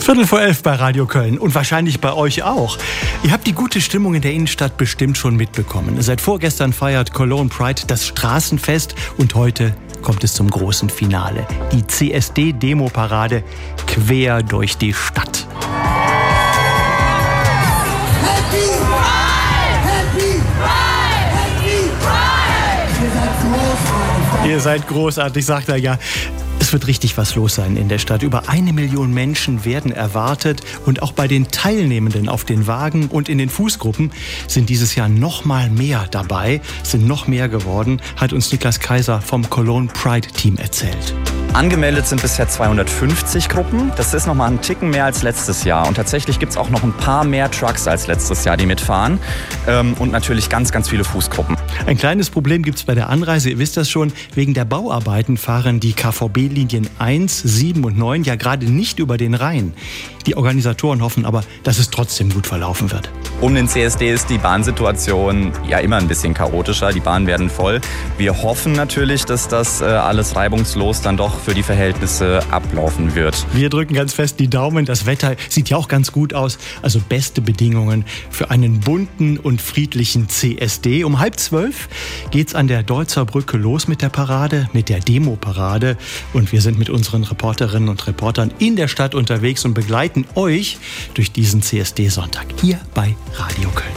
11:15 bei Radio Köln und wahrscheinlich bei euch auch. Ihr habt die gute Stimmung in der Innenstadt bestimmt schon mitbekommen. Seit vorgestern feiert Cologne Pride das Straßenfest und heute kommt es zum großen Finale. Die CSD-Demo-Parade quer durch die Stadt. Happy Pride! Happy Pride! Happy Pride! Ihr seid großartig, sagt er ja. Es wird richtig was los sein in der Stadt. Über 1 Million Menschen werden erwartet. Und auch bei den Teilnehmenden auf den Wagen und in den Fußgruppen sind dieses Jahr noch mal mehr dabei, sind noch mehr geworden, hat uns Niklas Kaiser vom Cologne Pride Team erzählt. Angemeldet sind bisher 250 Gruppen. Das ist noch mal einen Ticken mehr als letztes Jahr. Und tatsächlich gibt es auch noch ein paar mehr Trucks als letztes Jahr, die mitfahren. Und natürlich ganz, ganz viele Fußgruppen. Ein kleines Problem gibt es bei der Anreise. Ihr wisst das schon. Wegen der Bauarbeiten fahren die KVB-Linien 1, 7 und 9 ja gerade nicht über den Rhein. Die Organisatoren hoffen aber, dass es trotzdem gut verlaufen wird. Um den CSD ist die Bahnsituation ja immer ein bisschen chaotischer. Die Bahnen werden voll. Wir hoffen natürlich, dass das alles reibungslos dann doch für die Verhältnisse ablaufen wird. Wir drücken ganz fest die Daumen. Das Wetter sieht ja auch ganz gut aus. Also beste Bedingungen für einen bunten und friedlichen CSD. Um 11:30 geht's an der Deutzer Brücke los mit der Parade, mit der Demo-Parade. Und wir sind mit unseren Reporterinnen und Reportern in der Stadt unterwegs und begleiten euch durch diesen CSD-Sonntag hier bei Radio Köln.